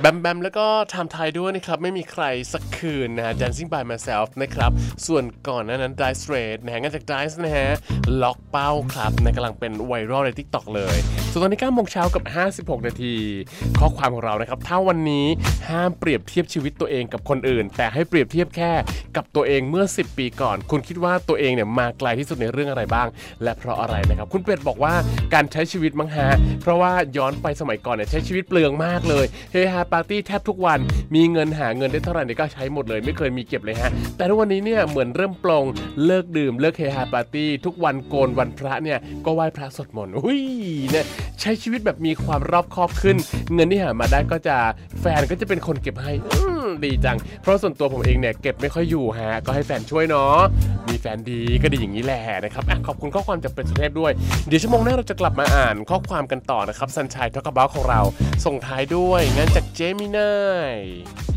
แบมแบมแล้วก็ไทม์ไทยด้วยนะครับไม่มีใครสักคืนนะฮะ Dancing by myself นะครับส่วนก่อนนั้น Dice Rate นะฮะงานจาก Dice นะฮะล็อกเป้าครับนะกำลังเป็นไวรัลใน TikTok เลยส่วนตอนนี้9 โมงเช้ากับ56 นาทีข้อความของเรานะครับถ้าวันนี้ห้ามเปรียบเทียบชีวิตตัวเองกับคนอื่นแต่ให้เปรียบเทียบแค่กับตัวเองเมื่อ10 ปีก่อนคุณคิดว่าตัวเองเนี่ยมาไกลที่สุดในเรื่องอะไรบ้างและเพราะอะไรนะครับคุณเป็ดบอกว่าการใช้ชีวิตมั้งฮะเพราะว่าย้อนไปสมัยก่อนเนี่ยใช้ชีวิตเปลืองมากเลยเฮฮาปาร์ตี้แทบทุกวันมีเงินหาเงินได้เท่าไหร่เนี่ยก็ใช้หมดเลยไม่เคยมีเก็บเลยฮะแต่ทุกวันนี้เนี่ยเหมือนเริ่มปลงเลิกดื่มเลิกเฮฮาปาร์ตี้ทุกวันโกนวันพระเนี่ยก็ไหว้พระสวดมนต์อุ้ยเนี่ยใช้ชีวิตแบบมีความรอบคอบขึ้นเงินที่หามาได้ก็จะแฟนก็จะเป็นคนเก็บให้ดีจังเพราะส่วนตัวผมเองเนี่ยเก็บไม่ค่อยอยู่ฮะก็ให้แฟนช่วยเนาะมีแฟนดีก็ดีอย่างนี้แหละนะครับขอบคุณข้อความจากเป็นสุเทพด้วยเดี๋ยวชั่วโมงหน้าเราจะกลับมาอ่านข้อความกันต่อนะครับสัญชัยทอกบอลของเราส่งท้ายด้วยงั้นจากเจมินาย